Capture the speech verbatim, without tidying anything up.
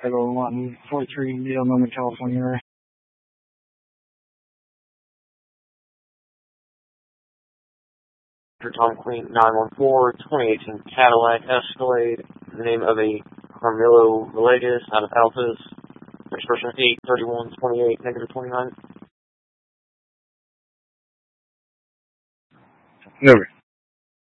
Echo one forty-three, Needle Moment, California. Tom Queen nine one four, twenty eighteen Cadillac Escalade, the name of a Carmelo Villegas out of Alphas, expression eight thirty-one twenty-eight, negative twenty-nine. Never.